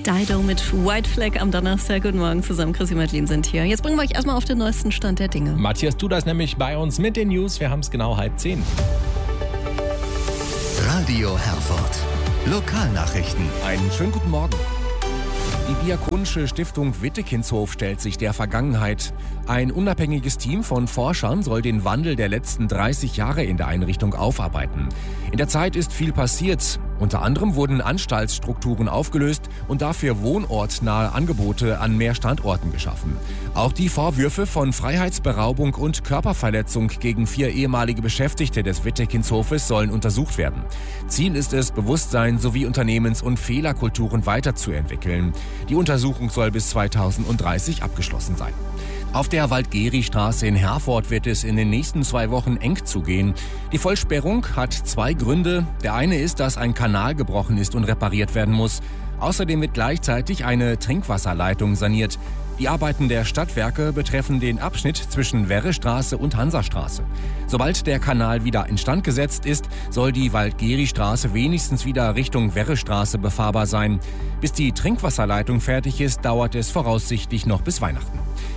Dido mit White Flag am Donnerstag. Guten Morgen zusammen, Chrissy und Madeline sind hier. Jetzt bringen wir euch erstmal auf den neuesten Stand der Dinge. Matthias Duda ist nämlich bei uns mit den News. Wir haben es genau 9:30. Radio Herford. Lokalnachrichten. Einen schönen guten Morgen. Die Diakonische Stiftung Wittekindshof stellt sich der Vergangenheit. Ein unabhängiges Team von Forschern soll den Wandel der letzten 30 Jahre in der Einrichtung aufarbeiten. In der Zeit ist viel passiert. Unter anderem wurden Anstaltsstrukturen aufgelöst und dafür wohnortnahe Angebote an mehr Standorten geschaffen. Auch die Vorwürfe von Freiheitsberaubung und Körperverletzung gegen 4 ehemalige Beschäftigte des Wittekindshofes sollen untersucht werden. Ziel ist es, Bewusstsein sowie Unternehmens- und Fehlerkulturen weiterzuentwickeln. Die Untersuchung soll bis 2030 abgeschlossen sein. Auf der Waldgeri-Straße in Herford wird es in den nächsten 2 Wochen eng zugehen. Die Vollsperrung hat 2 Gründe. Der eine ist, dass ein Kanal gebrochen ist und repariert werden muss. Außerdem wird gleichzeitig eine Trinkwasserleitung saniert. Die Arbeiten der Stadtwerke betreffen den Abschnitt zwischen Werrestraße und Hansastraße. Sobald der Kanal wieder instand gesetzt ist, soll die Waldgeri-Straße wenigstens wieder Richtung Werrestraße befahrbar sein. Bis die Trinkwasserleitung fertig ist, dauert es voraussichtlich noch bis Weihnachten.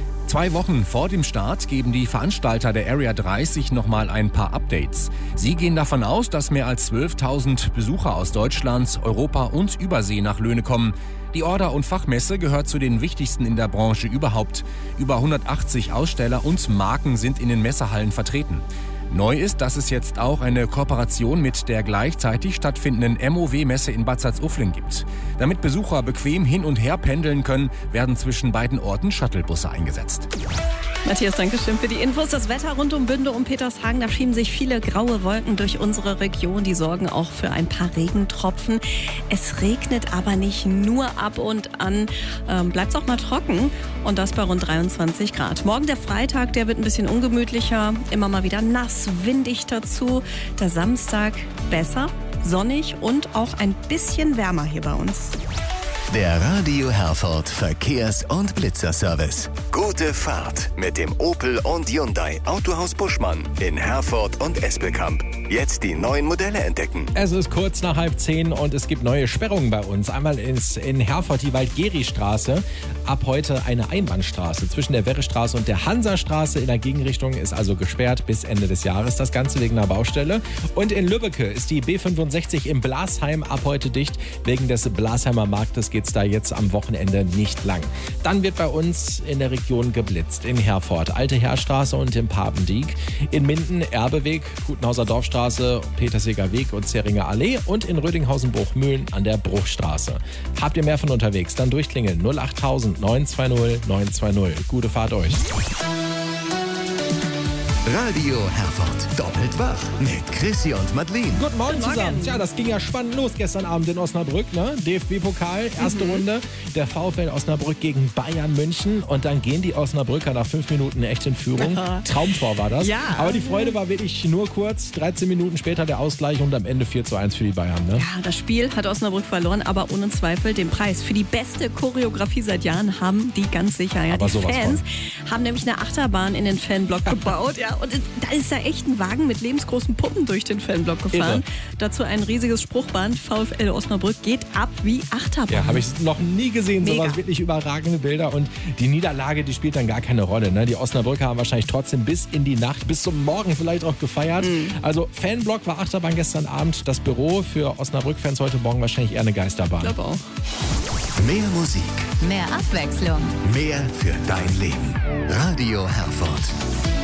2 Wochen vor dem Start geben die Veranstalter der Area 30 nochmal ein paar Updates. Sie gehen davon aus, dass mehr als 12.000 Besucher aus Deutschland, Europa und Übersee nach Löhne kommen. Die Order- und Fachmesse gehört zu den wichtigsten in der Branche überhaupt. Über 180 Aussteller und Marken sind in den Messehallen vertreten. Neu ist, dass es jetzt auch eine Kooperation mit der gleichzeitig stattfindenden MOW-Messe in Bad Salzuflen gibt. Damit Besucher bequem hin und her pendeln können, werden zwischen beiden Orten Shuttlebusse eingesetzt. Matthias, danke schön für die Infos. Das Wetter rund um Bünde und Petershagen, da schieben sich viele graue Wolken durch unsere Region. Die sorgen auch für ein paar Regentropfen. Es regnet aber nicht nur ab und an. Bleibt es auch mal trocken und das bei rund 23 Grad. Morgen der Freitag, der wird ein bisschen ungemütlicher. Immer mal wieder nass, windig dazu. Der Samstag besser, sonnig und auch ein bisschen wärmer hier bei uns. Der Radio Herford Verkehrs- und Blitzerservice. Gute Fahrt mit dem Opel und Hyundai Autohaus Buschmann in Herford und Espelkamp. Jetzt die neuen Modelle entdecken. Es ist kurz nach 9:30 und es gibt neue Sperrungen bei uns. Einmal ist in Herford die Waldgeri-Straße. Ab heute eine Einbahnstraße zwischen der Werrestraße und der Hansastraße in der Gegenrichtung ist also gesperrt bis Ende des Jahres. Das Ganze wegen einer Baustelle. Und in Lübbecke ist die B65 im Blasheim ab heute dicht. Wegen des Blasheimer Marktes geht es da jetzt am Wochenende nicht lang. Dann wird bei uns in der Region geblitzt. In Herford Alte Heerstraße und im Papendiek. In Minden Erbeweg, Gutenhauser Dorfstraße, Peterseger Weg und Zeringer Allee. Und in Rödinghausen-Bruchmühlen an der Bruchstraße. Habt ihr mehr von unterwegs? Dann durchklingeln 08000 920 920. Gute Fahrt euch. Radio Herford. Doppelt wach mit Chrissy und Madeline. Guten Morgen zusammen. Ja, das ging ja spannend los gestern Abend in Osnabrück. Ne? DFB-Pokal, erste Runde. Der VfL Osnabrück gegen Bayern München. Und dann gehen die Osnabrücker nach 5 Minuten echt in Führung. Traumtor war das. Ja. Aber die Freude war wirklich nur kurz. 13 Minuten später der Ausgleich und am Ende 4:1 für die Bayern. Ne? Ja, das Spiel hat Osnabrück verloren, aber ohne Zweifel den Preis für die beste Choreografie seit Jahren haben die ganz sicher. Ja, Aber die sowas Fans haben nämlich eine Achterbahn in den Fanblock gebaut. Ja, und da ist da echt ein Wagen mit lebensgroßen Puppen durch den Fanblock gefahren. Irre. Dazu ein riesiges Spruchband. VfL Osnabrück geht ab wie Achterbahn. Ja, habe ich noch nie gesehen. Mega. Sowas, wirklich überragende Bilder. Und die Niederlage, die spielt dann gar keine Rolle. Ne? Die Osnabrücker haben wahrscheinlich trotzdem bis in die Nacht, bis zum Morgen vielleicht auch gefeiert. Also Fanblock war Achterbahn gestern Abend. Das Büro für Osnabrück-Fans heute Morgen wahrscheinlich eher eine Geisterbahn. Ich glaube auch. Mehr Musik. Mehr Abwechslung. Mehr für dein Leben. Radio Herford.